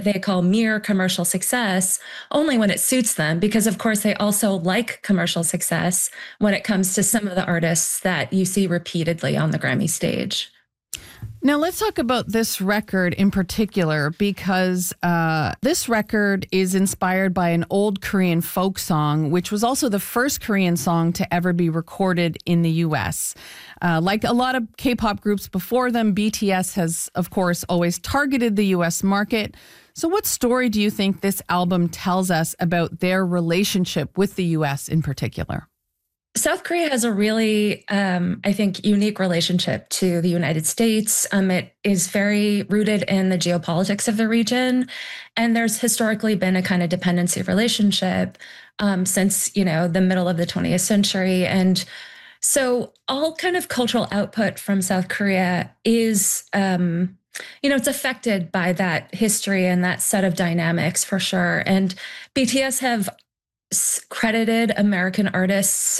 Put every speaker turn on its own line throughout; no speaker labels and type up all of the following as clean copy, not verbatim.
they call mere commercial success only when it suits them, because of course they also like commercial success when it comes to some of the artists that you see repeatedly on the Grammy stage.
Now, let's talk about this record in particular, because this record is inspired by an old Korean folk song, which was also the first Korean song to ever be recorded in the U.S. Like a lot of K-pop groups before them, BTS has, of course, always targeted the U.S. market. So what story do you think this album tells us about their relationship with the U.S. in particular?
South Korea has a really, I think, unique relationship to the United States. It is very rooted in the geopolitics of the region. And there's historically been a kind of dependency relationship since, the middle of the 20th century. And so all kind of cultural output from South Korea is, it's affected by that history and that set of dynamics for sure. And BTS have credited American artists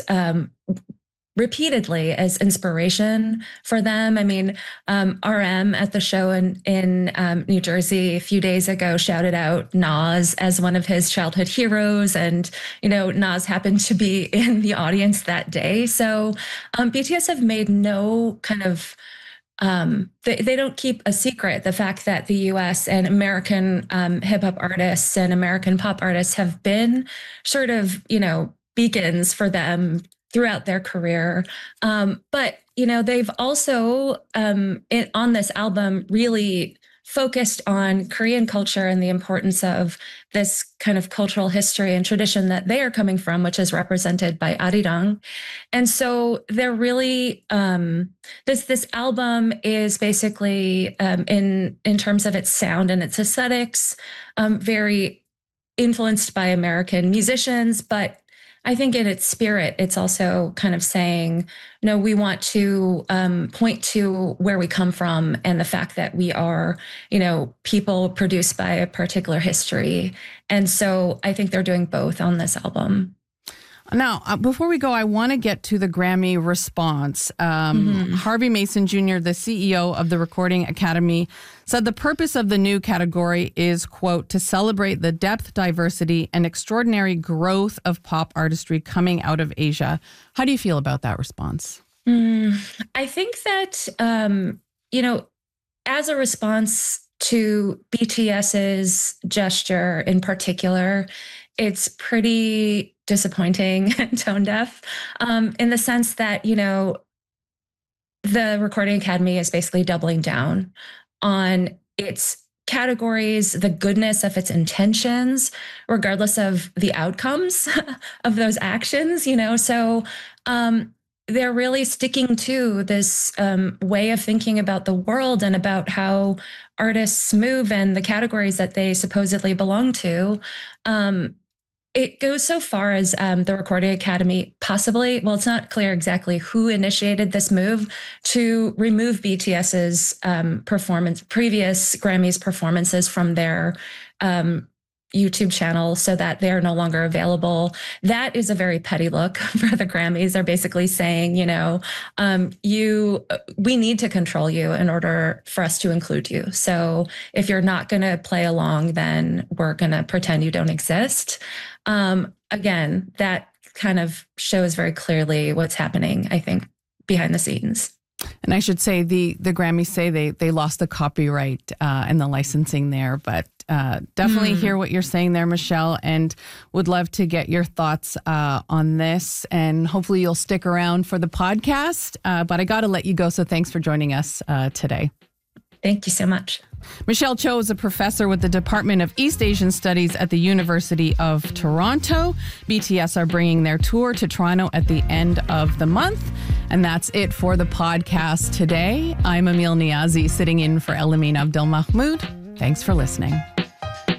repeatedly as inspiration for them. I mean, RM at the show in New Jersey a few days ago shouted out Nas as one of his childhood heroes. And, Nas happened to be in the audience that day. So BTS have made no kind of they don't keep a secret the fact that the U.S. and American hip hop artists and American pop artists have been sort of, beacons for them throughout their career. But, they've also on this album really focused on Korean culture and the importance of this kind of cultural history and tradition that they are coming from, which is represented by Arirang. And so they're really, this album is basically, in terms of its sound and its aesthetics, very influenced by American musicians, but I think in its spirit, it's also kind of saying, no, we want to point to where we come from and the fact that we are, people produced by a particular history. And so I think they're doing both on this album.
Now, before we go, I want to get to the Grammy response. Harvey Mason Jr., the CEO of the Recording Academy, said the purpose of the new category is, quote, to celebrate the depth, diversity, and extraordinary growth of pop artistry coming out of Asia. How do you feel about that response?
I think that, as a response to BTS's gesture in particular, it's pretty disappointing and tone deaf in the sense that, the Recording Academy is basically doubling down on its categories, the goodness of its intentions, regardless of the outcomes of those actions, So they're really sticking to this way of thinking about the world and about how artists move and the categories that they supposedly belong to. It goes so far as the Recording Academy possibly, well, it's not clear exactly who initiated this move to remove BTS's previous Grammys performances from their YouTube channel so that they're no longer available. That is a very petty look for the Grammys. They're basically saying, we need to control you in order for us to include you. So if you're not going to play along, then we're going to pretend you don't exist. Again, that kind of shows very clearly what's happening, I think, behind the scenes.
And I should say the Grammys say they lost the copyright and the licensing there, but definitely hear what you're saying there, Michelle, and would love to get your thoughts on this. And hopefully you'll stick around for the podcast. But I got to let you go. So thanks for joining us today.
Thank you so much.
Michelle Cho is a professor with the Department of East Asian Studies at the University of Toronto. BTS are bringing their tour to Toronto at the end of the month. And that's it for the podcast today. I'm Emil Niazi, sitting in for Elamine Abdelmahmoud. Thanks for listening.